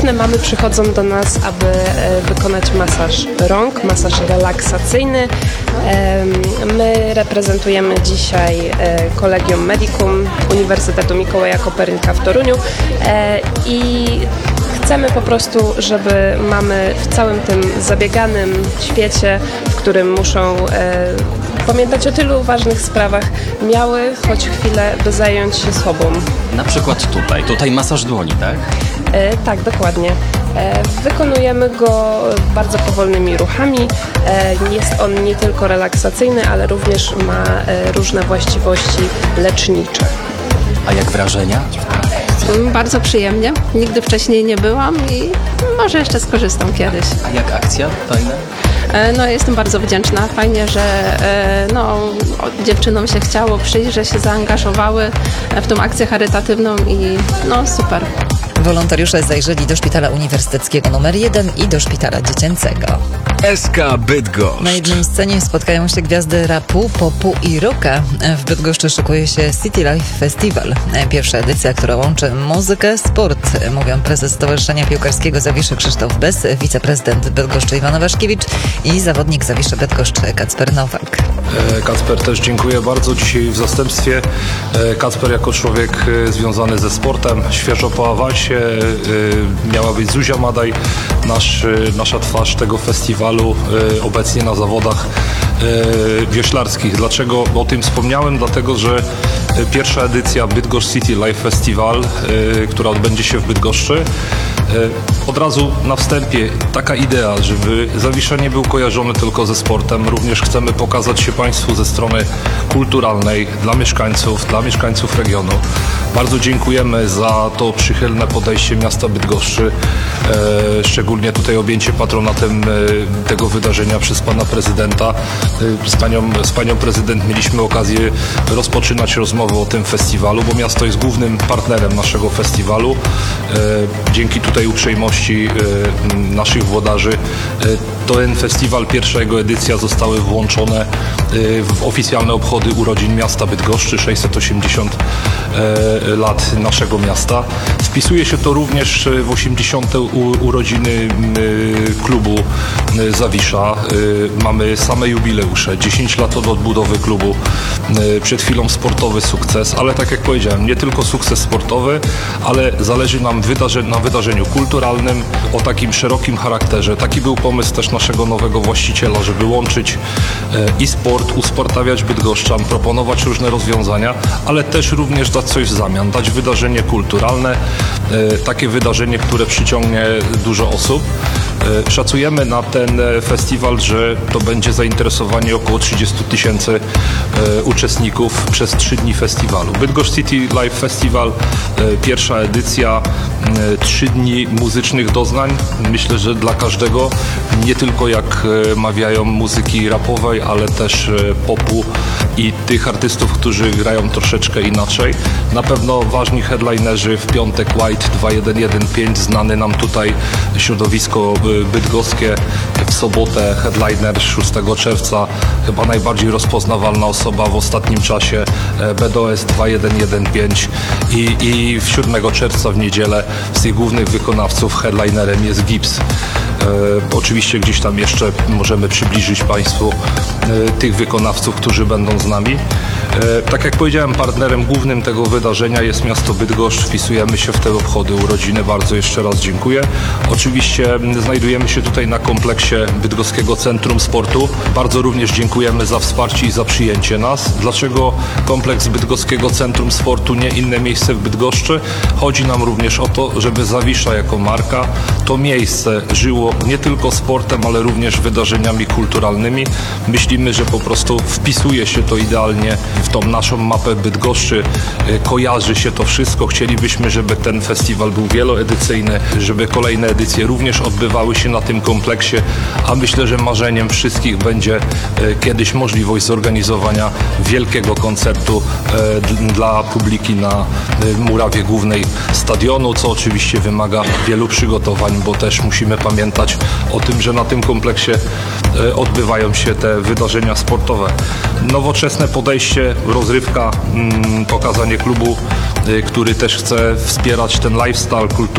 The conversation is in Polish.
Główne mamy przychodzą do nas, aby wykonać masaż rąk, masaż relaksacyjny. My reprezentujemy dzisiaj Collegium Medicum Uniwersytetu Mikołaja Kopernika w Toruniu i chcemy po prostu, żeby mamy w całym tym zabieganym świecie, w którym muszą pamiętać o tylu ważnych sprawach, miały choć chwilę, by zająć się sobą. Na przykład tutaj masaż dłoni, tak? Tak, dokładnie. Wykonujemy go bardzo powolnymi ruchami. Jest on nie tylko relaksacyjny, ale również ma różne właściwości lecznicze. A jak wrażenia? Bardzo przyjemnie. Nigdy wcześniej nie byłam i może jeszcze skorzystam kiedyś. A jak akcja? Fajna? Jestem bardzo wdzięczna. Fajnie, że dziewczynom się chciało przyjść, że się zaangażowały w tą akcję charytatywną i super. Wolontariusze zajrzeli do Szpitala Uniwersyteckiego nr 1 i do Szpitala Dziecięcego. SK Bydgoszcz. Na jednej scenie spotkają się gwiazdy rapu, popu i rocka. W Bydgoszczy szykuje się City Life Festival. Pierwsza edycja, która łączy muzykę, sport, mówią prezes Stowarzyszenia Piłkarskiego Zawiszy Krzysztof Bes, wiceprezydent Bydgoszczy Iwona Waszkiewicz i zawodnik Zawiszy Bydgoszcz Kacper Nowak. Kacper, też dziękuję bardzo. Dzisiaj w zastępstwie Kacper jako człowiek związany ze sportem, świeżo po awansie, miała być Zuzia Madaj, nasza twarz tego festiwalu, obecnie na zawodach wioślarskich. Dlaczego o tym wspomniałem? Dlatego, że pierwsza edycja Bydgoszcz City Life Festival, która odbędzie się w Bydgoszczy, od razu na wstępie taka idea, żeby Zawisza nie był kojarzony tylko ze sportem. Również chcemy pokazać się Państwu ze strony kulturalnej dla mieszkańców regionu. Bardzo dziękujemy za to przychylne podejście miasta Bydgoszczy, szczególnie tutaj objęcie patronatem tego wydarzenia przez pana prezydenta. Z panią prezydent mieliśmy okazję rozpoczynać rozmowę o tym festiwalu, bo miasto jest głównym partnerem naszego festiwalu. Dzięki tutaj uprzejmości naszych włodarzy ten festiwal, pierwsza jego edycja zostały włączone w oficjalne obchody urodzin miasta Bydgoszczy, 680 lat naszego miasta. Wpisuje się to również w 80. urodziny klubu Zawisza. Mamy same jubileusze, 10 lat od odbudowy klubu, przed chwilą sportowy sukces, ale tak jak powiedziałem, nie tylko sukces sportowy, ale zależy nam na wydarzeniu kulturalnym o takim szerokim charakterze. Taki był pomysł też naszego nowego właściciela, żeby łączyć i sport, usportawiać bydgoszczan, proponować różne rozwiązania, ale też również dać coś w zamian, dać wydarzenie kulturalne, takie wydarzenie, które przyciągnie dużo osób. Szacujemy na ten festiwal, że to będzie zainteresowanie około 30 000 uczestników przez 3 dni festiwalu. Bydgoszcz City Life Festival, pierwsza edycja, 3 dni muzycznych doznań. Myślę, że dla każdego, nie tylko jak mawiają muzyki rapowej, ale też popu i tych artystów, którzy grają troszeczkę inaczej. Na pewno ważni headlinerzy, w piątek White 2115, znany nam tutaj środowisko bydgoskie, w sobotę headliner 6 czerwca, chyba najbardziej rozpoznawalna osoba w ostatnim czasie, BDOS 2115 i 7 czerwca w niedzielę z tych głównych wykonawców headlinerem jest Gips. Oczywiście gdzieś tam jeszcze możemy przybliżyć Państwu tych wykonawców, którzy będą z nami. Tak jak powiedziałem, partnerem głównym tego wydarzenia jest miasto Bydgoszcz. Wpisujemy się w te obchody urodziny. Bardzo jeszcze raz dziękuję. Oczywiście znajdujemy się tutaj na kompleksie Bydgoskiego Centrum Sportu. Bardzo również dziękujemy za wsparcie i za przyjęcie nas. Dlaczego kompleks Bydgoskiego Centrum Sportu, nie inne miejsce w Bydgoszczy? Chodzi nam również o to, żeby Zawisza jako marka, to miejsce żyło nie tylko sportem, ale również wydarzeniami kulturalnymi. Myślimy, że po prostu wpisuje się to idealnie w tą naszą mapę Bydgoszczy, kojarzy się to wszystko. Chcielibyśmy, żeby ten festiwal był wieloedycyjny, żeby kolejne edycje również odbywały się na tym kompleksie, a myślę, że marzeniem wszystkich będzie kiedyś możliwość zorganizowania wielkiego koncertu dla publiki na murawie głównej stadionu, co oczywiście wymaga wielu przygotowań, bo też musimy pamiętać o tym, że na tym kompleksie odbywają się te wydarzenia sportowe. Nowoczesne podejście, rozrywka, pokazanie klubu, który też chce wspierać ten lifestyle, kulturę.